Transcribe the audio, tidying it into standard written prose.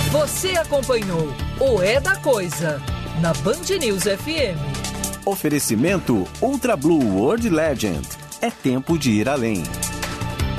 Você acompanhou o É da Coisa na Band News FM. Oferecimento Ultra Blue World Legend. É tempo de ir além.